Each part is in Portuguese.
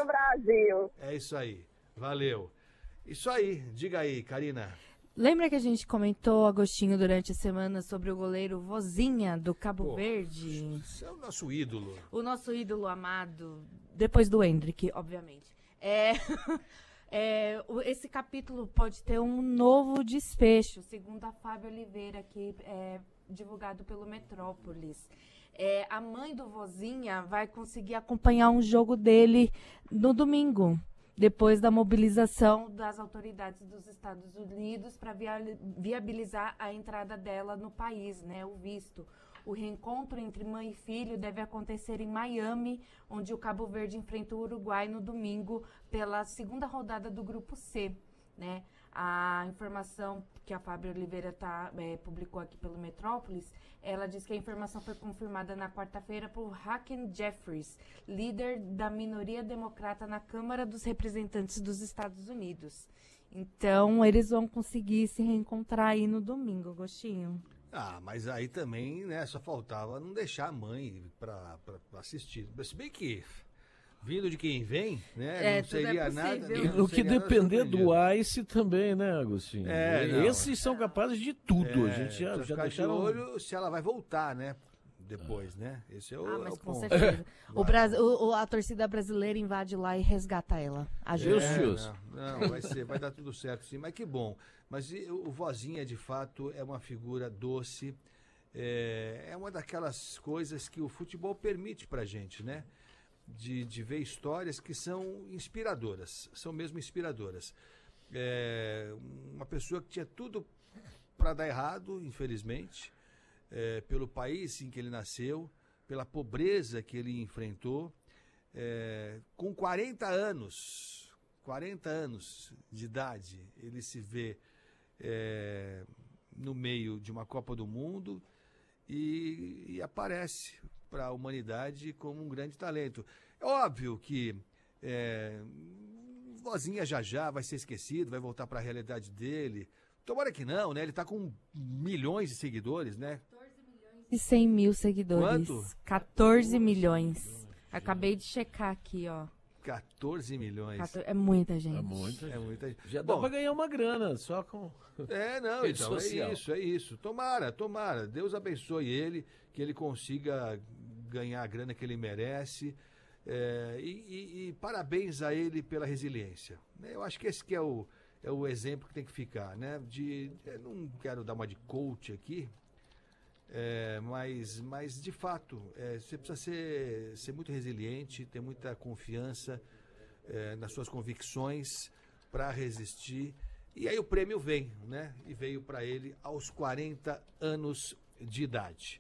Brasil. É isso aí. Valeu. Isso aí. Diga aí, Karina. Lembra que a gente comentou, Agostinho, durante a semana sobre o goleiro Vozinha, do Cabo Verde? Esse é o nosso ídolo. O nosso ídolo amado, depois do Hendrick, obviamente. Esse capítulo pode ter um novo desfecho, segundo a Fábio Oliveira, que é divulgado pelo Metrópolis. A mãe do Vozinha vai conseguir acompanhar um jogo dele no domingo, depois da mobilização das autoridades dos Estados Unidos para viabilizar a entrada dela no país, né, o visto. O reencontro entre mãe e filho deve acontecer em Miami, onde o Cabo Verde enfrenta o Uruguai no domingo pela segunda rodada do Grupo C, né? A informação que a Fábio Oliveira publicou aqui pelo Metrópolis, ela diz que a informação foi confirmada na quarta-feira por Hakeem Jeffries, líder da minoria democrata na Câmara dos Representantes dos Estados Unidos. Então, eles vão conseguir se reencontrar aí no domingo, Agostinho. Mas aí também, né, só faltava não deixar a mãe pra assistir. Se bem que, vindo de quem vem, né, não seria nada... No que depender do Ice também, né, Agostinho? Esses são capazes de tudo. A gente já deixaram... de olho se ela vai voltar, né, depois, né? Esse é o, mas o com ponto. certeza. A torcida brasileira invade lá e resgata ela. Vai dar tudo certo, sim. Mas que bom. Mas o Vozinha, de fato, é uma figura doce. É uma daquelas coisas que o futebol permite pra gente, né? De ver histórias que são inspiradoras. São mesmo inspiradoras. Uma pessoa que tinha tudo para dar errado, infelizmente. Pelo país em que ele nasceu, pela pobreza que ele enfrentou, com 40 anos de idade, ele se vê no meio de uma Copa do Mundo e aparece para a humanidade como um grande talento. É óbvio que Vozinha já vai ser esquecido, vai voltar para a realidade dele. Tomara que não, né? Ele está com milhões de seguidores, né? E 100 mil seguidores. Quanto? 14 milhões. Acabei de checar aqui, ó. 14 milhões. É muita gente. É muita gente. Já dá pra ganhar uma grana, só com... Rede social. É isso. Tomara. Deus abençoe ele, que ele consiga ganhar a grana que ele merece. E parabéns a ele pela resiliência. Eu acho que esse que é o exemplo que tem que ficar, né? Eu não quero dar uma de coach aqui, mas de fato, você precisa ser muito resiliente, ter muita confiança nas suas convicções para resistir. E aí o prêmio vem, né? E veio para ele aos 40 anos de idade.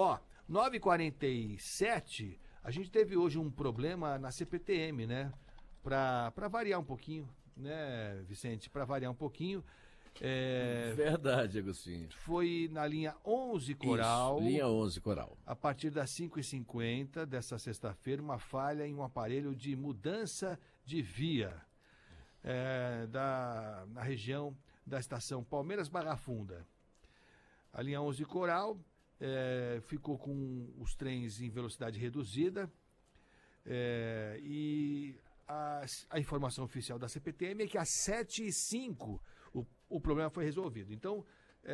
9h47, a gente teve hoje um problema na CPTM, né? Para variar um pouquinho, né, Vicente? Para variar um pouquinho. Verdade, Agostinho. Foi na linha 11 Coral. Isso, linha 11 Coral. A partir das 5h50 dessa sexta-feira, uma falha em um aparelho de mudança de via na região da estação Palmeiras Barra Funda. A linha 11 Coral ficou com os trens em velocidade reduzida e a informação oficial da CPTM é que às 7h05 o problema foi resolvido. Então,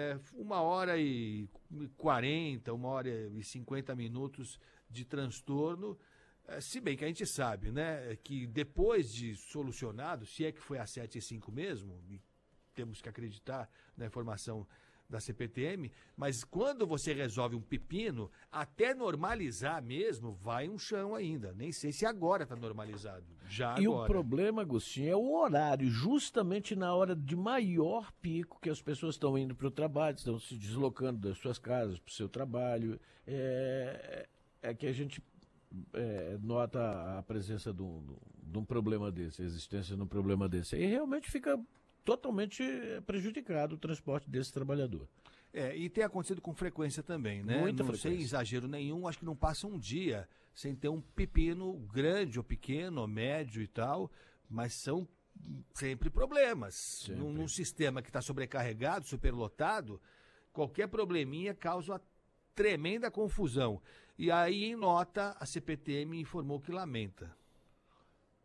1h40, 1h50 minutos de transtorno, se bem que a gente sabe, né, que depois de solucionado, se é que foi às 7h05 mesmo, e temos que acreditar na informação da CPTM, mas quando você resolve um pepino, até normalizar mesmo, vai um chão ainda. Nem sei se agora está normalizado. Já agora. E o problema, Agostinho, é o horário, justamente na hora de maior pico que as pessoas estão indo para o trabalho, estão se deslocando das suas casas para o seu trabalho. É que a gente nota a presença de um problema desse, a existência de um problema desse. E realmente fica totalmente prejudicado o transporte desse trabalhador. E tem acontecido com frequência também, né? Muita não, frequência. Sem exagero nenhum, acho que não passa um dia sem ter um pepino grande ou pequeno ou médio e tal, mas são sempre problemas. Sempre. Num sistema que está sobrecarregado, superlotado, qualquer probleminha causa uma tremenda confusão. E aí, em nota, a CPTM informou que lamenta.